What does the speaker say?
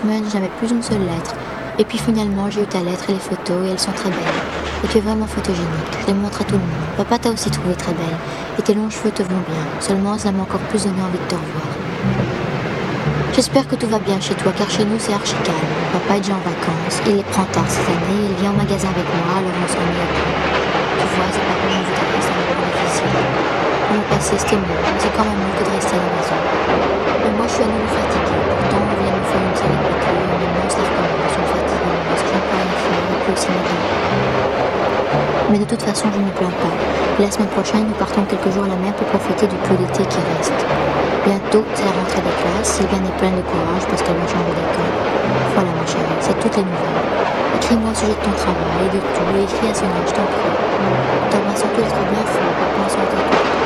semaines, je n'avais plus une seule lettre. Et puis finalement, j'ai eu ta lettre et les photos, et elles sont très belles. Et tu es vraiment photogénique, je les montre à tout le monde. Papa t'a aussi trouvé très belle, et tes longs cheveux te vont bien. Seulement, ça m'a encore plus donné envie de te revoir. J'espère que tout va bien chez toi, car chez nous, c'est archi calme. Papa est déjà en vacances, il les prend tard cette année, il vient au magasin avec moi, alors on s'ennuie un peu. Tu vois, c'est pas comme on voudrait, c'est un moment difficile. Pour le passé, c'était mieux, mais c'est quand même mieux que de rester à la maison. Mais moi, je suis à nouveau fatiguée. Pourtant, on vient de nous faire une série de piqûres, et maintenant, ça recommence, on fatigue, parce que je ne peux rien faire, et puis aussi mes dents. Mais de toute façon, je ne me plains pas. Et la semaine prochaine, nous partons quelques jours à la mer pour profiter du peu d'été qui reste. Bientôt, c'est la rentrée des classes. Sylviane est pleine de courage parce qu'elle va changer d'école. Voilà, ma chérie, c'est toutes les nouvelles. Écris-moi au sujet de ton travail, de tout, et écris à Sonia, je t'en prie. T'embrasse surtout, elle sera bien fort, papa, sur ta